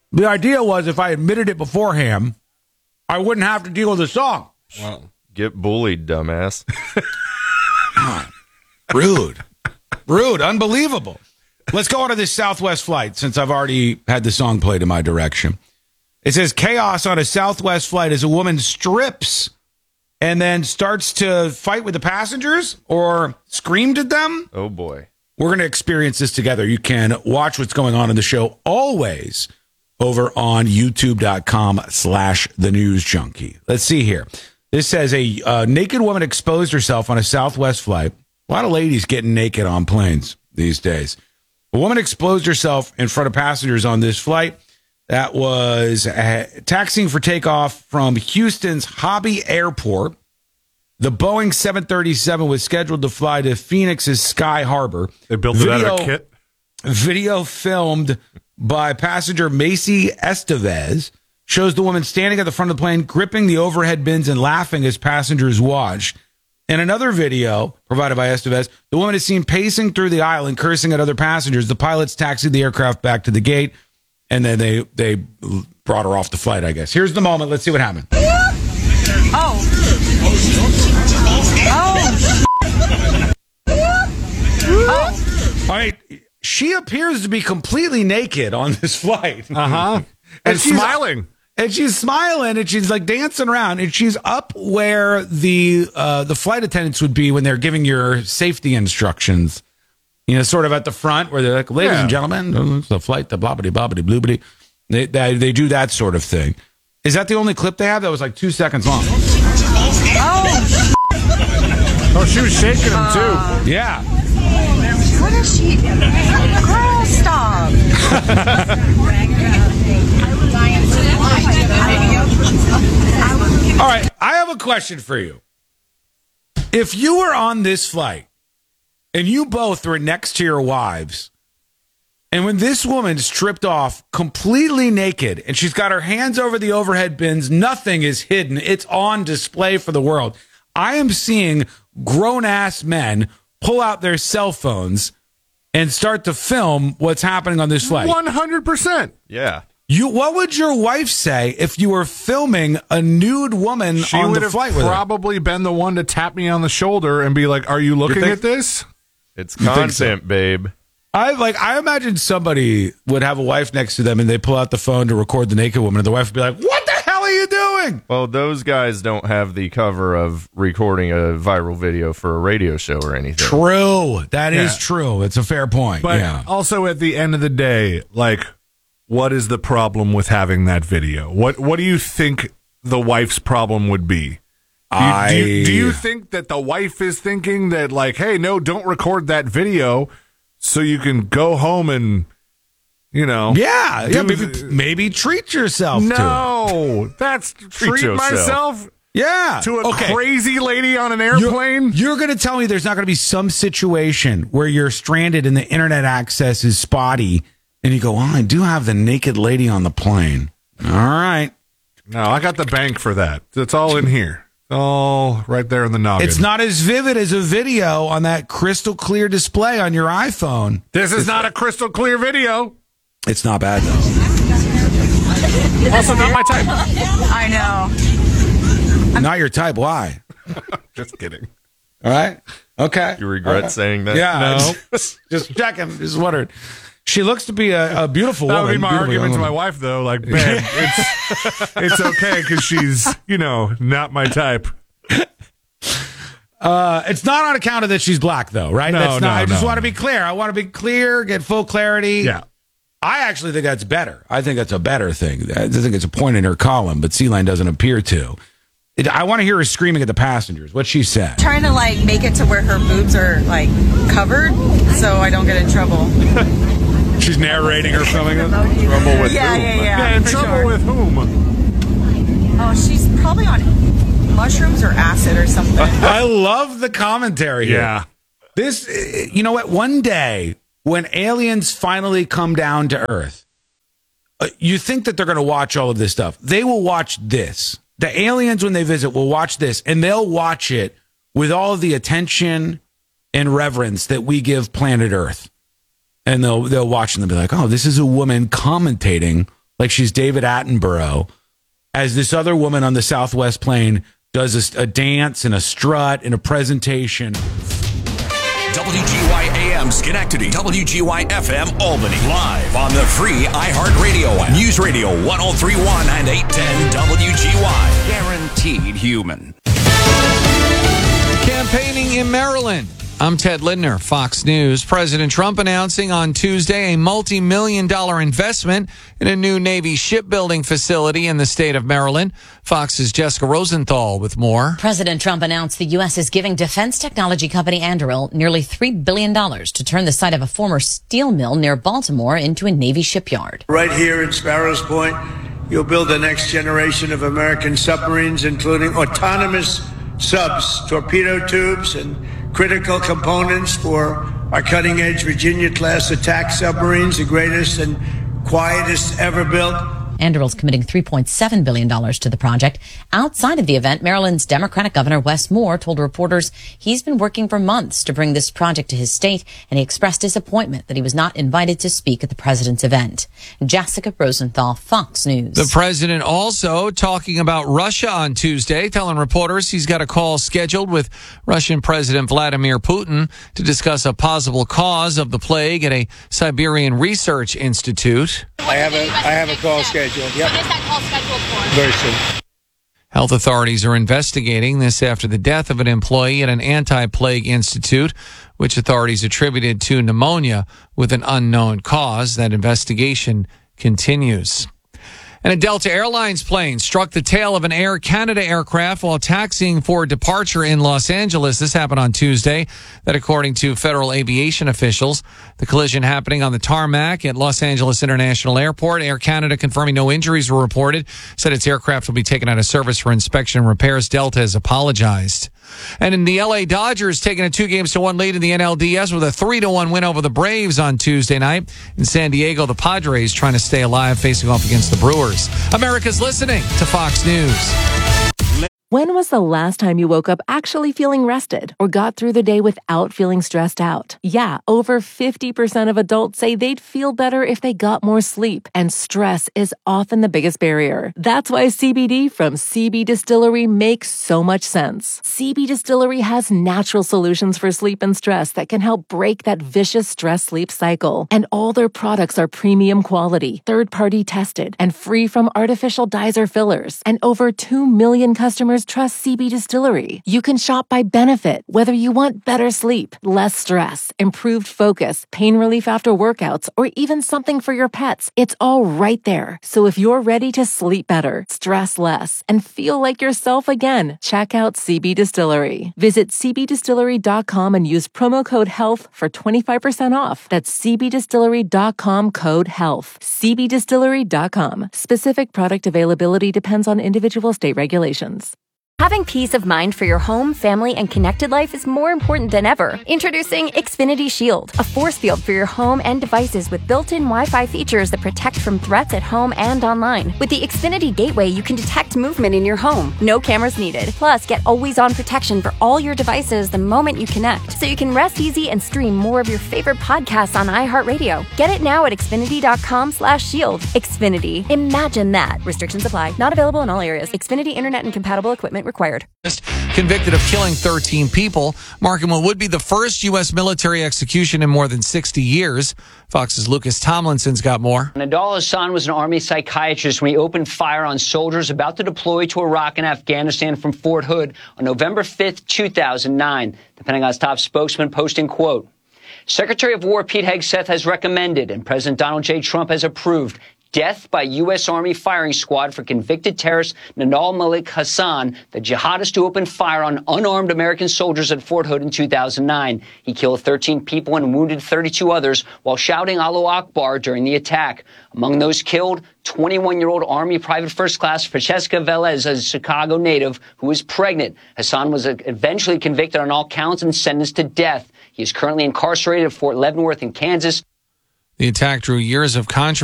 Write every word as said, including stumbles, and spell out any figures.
The idea was if I admitted it beforehand, I wouldn't have to deal with the song. Wow. Get bullied, dumbass. Rude. Rude. Unbelievable. Let's go on to this Southwest flight since I've already had the song played in my direction. It says chaos on a Southwest flight as a woman strips and then starts to fight with the passengers or screamed at them. Oh, boy. We're going to experience this together. You can watch what's going on in the show always over on youtube.com slash the news junkie. Let's see here. This says a uh, naked woman exposed herself on a Southwest flight. A lot of ladies getting naked on planes these days. A woman exposed herself in front of passengers on this flight that was uh, taxiing for takeoff from Houston's Hobby Airport. The Boeing seven thirty-seven was scheduled to fly to Phoenix's Sky Harbor. They built it out of a kit. Video filmed by passenger Macy Estevez shows the woman standing at the front of the plane, gripping the overhead bins and laughing as passengers watched. In another video provided by Estevez, the woman is seen pacing through the aisle and cursing at other passengers. The pilots taxied the aircraft back to the gate, and then they, they brought her off the flight, I guess. Here's the moment. Let's see what happened. Oh. Oh. Oh. All right. She appears to be completely naked on this flight. Uh-huh. And, and she's smiling. And she's smiling, and she's like dancing around, and she's up where the uh, the flight attendants would be when they're giving your safety instructions. You know, sort of at the front where they're like, ladies Yeah. and gentlemen, it's the flight, the blobbity blobbity bloobity. They, they they do that sort of thing. Is that the only clip they have? That was like two seconds long. Oh. Oh, she was shaking him Uh, too. Yeah. What is she? Girl, stop. All right, I have a question for you. If you were on this flight and you both were next to your wives, and when this woman stripped off completely naked and she's got her hands over the overhead bins, nothing is hidden. It's on display for the world. I am seeing grown-ass men pull out their cell phones and start to film what's happening on this flight. one hundred percent. Yeah. You, what would your wife say if you were filming a nude woman She on would the have flight with her? probably been the one to tap me on the shoulder and be like, are you looking think- at this? It's You think so? content, babe. I like. I imagine somebody would have a wife next to them, and they pull out the phone to record the naked woman, and the wife would be like, "What the hell are you doing?" Well, those guys don't have the cover of recording a viral video for a radio show or anything. True. That is Yeah. true. It's a fair point. But yeah. also at the end of the day, like, what is the problem with having that video? What What do you think the wife's problem would be? Do you, I do, you, do you think that the wife is thinking that, like, hey, no, don't record that video so you can go home and, you know, yeah, yeah. do Maybe the- maybe treat yourself. to it. no, that's treat yourself. myself Yeah. to a okay. crazy lady on an You're, airplane. you're going to tell me there's not going to be some situation where you're stranded and the internet access is spotty, and you go, "Oh, I do have the naked lady on the plane." All right. No, I got the bank for that. It's all in here. It's all right there in the noggin. It's not as vivid as a video on that crystal clear display on your iPhone. This is not a crystal clear video. It's not bad, though. Also, not my type. I know. Not your type. Why? Just kidding. All right. Okay. You regret Okay. saying that? Yeah. No. Just, just checking. Just wondering. She looks to be a, a beautiful That woman. would be my Beautiful argument young to my woman. wife, though. Like, babe, it's it's okay because she's, you know, not my type. Uh, it's not on account of that she's black, though, right? No, That's not, no, I just no. want to be clear. I want to be clear, get full clarity. Yeah. I actually think that's better. I think that's a better thing. I think it's a point in her column, but Sea Line doesn't appear to. It, I want to hear her screaming at the passengers. What she said. Trying to like make it to where her boobs are like covered, so I don't get in trouble. She's narrating her filming it. Trouble with Yeah, whom? yeah, yeah. Yeah, in for trouble sure. with whom? Oh, she's probably on mushrooms or acid or something. I love the commentary here. Yeah. This, uh, you know what? One day, when aliens finally come down to Earth, uh, you think that they're going to watch all of this stuff. They will watch this. The aliens, when they visit, will watch this, and they'll watch it with all of the attention and reverence that we give planet Earth. And they'll they'll watch and they'll be like, "Oh, this is a woman commentating like she's David Attenborough, as this other woman on the Southwest plane does a, a dance and a strut and a presentation. W G Y A M Schenectady, W G Y F M Albany, live on the free iHeartRadio app. News Radio one oh three point one and eight ten W G Y. Guaranteed human. Campaigning in Maryland. I'm Ted Lindner, Fox News. President Trump announcing on Tuesday a multi-million dollar investment in a new Navy shipbuilding facility in the state of Maryland. Fox's Jessica Rosenthal with more. President Trump announced the U S is giving defense technology company Anduril nearly three billion dollars to turn the site of a former steel mill near Baltimore into a Navy shipyard. Right here in Sparrows Point, you'll build the next generation of American submarines, including autonomous subs, torpedo tubes, and critical components for our cutting-edge Virginia-class attack submarines, the greatest and quietest ever built. Anduril's committing three point seven billion dollars to the project. Outside of the event, Maryland's Democratic Governor Wes Moore told reporters he's been working for months to bring this project to his state, and he expressed disappointment that he was not invited to speak at the president's event. Jessica Rosenthal, Fox News. The president also talking about Russia on Tuesday, telling reporters he's got a call scheduled with Russian President Vladimir Putin to discuss a possible cause of the plague at a Siberian research institute. I have a I have a call scheduled. Yep. When is that call scheduled for? Very soon. Health authorities are investigating this after the death of an employee at an anti-plague institute, which authorities attributed to pneumonia with an unknown cause. That investigation continues. And a Delta Airlines plane struck the tail of an Air Canada aircraft while taxiing for departure in Los Angeles. This happened on Tuesday. That, according to federal aviation officials, the collision happening on the tarmac at Los Angeles International Airport. Air Canada confirming no injuries were reported, said its aircraft will be taken out of service for inspection and repairs. Delta has apologized. And in the L A Dodgers taking a two games to one lead in the N L D S with a three to one win over the Braves on Tuesday night. In San Diego, the Padres trying to stay alive, facing off against the Brewers. America's listening to Fox News. When was the last time you woke up actually feeling rested or got through the day without feeling stressed out? Yeah, over fifty percent of adults say they'd feel better if they got more sleep, and stress is often the biggest barrier. That's why C B D from C B Distillery makes so much sense. C B Distillery has natural solutions for sleep and stress that can help break that vicious stress-sleep cycle. And all their products are premium quality, third-party tested, and free from artificial dyes or fillers. And over two million customers trust C B Distillery. You can shop by benefit, whether you want better sleep, less stress, improved focus, pain relief after workouts, or even something for your pets. It's all right there. So if you're ready to sleep better, stress less, and feel like yourself again, check out C B Distillery. Visit c b distillery dot com and use promo code HEALTH for twenty-five percent off. That's c b distillery dot com code HEALTH. c b distillery dot com. Specific product availability depends on individual state regulations. Having peace of mind for your home, family, and connected life is more important than ever. Introducing Xfinity Shield, a force field for your home and devices with built-in Wi-Fi features that protect from threats at home and online. With the Xfinity Gateway, you can detect movement in your home. No cameras needed. Plus, get always-on protection for all your devices the moment you connect, so you can rest easy and stream more of your favorite podcasts on iHeartRadio. Get it now at xfinity dot com slash shield. Xfinity. Imagine that. Restrictions apply. Not available in all areas. Xfinity Internet and compatible equipment required. Convicted of killing thirteen people, marking what would be the first U S military execution in more than sixty years. Fox's Lucas Tomlinson's got more. Nidal Hasan was an Army psychiatrist when he opened fire on soldiers about to deploy to Iraq and Afghanistan from Fort Hood on November fifth, two thousand nine. The Pentagon's top spokesman posting, quote, Secretary of War Pete Hegseth has recommended and President Donald J. Trump has approved death by U S. Army firing squad for convicted terrorist Nidal Malik Hasan, the jihadist who opened fire on unarmed American soldiers at Fort Hood in two thousand nine. He killed thirteen people and wounded thirty-two others while shouting Allahu Akbar during the attack. Among those killed, twenty-one-year-old Army Private First Class Francesca Velez, a Chicago native who was pregnant. Hasan was eventually convicted on all counts and sentenced to death. He is currently incarcerated at Fort Leavenworth in Kansas. The attack drew years of controversy.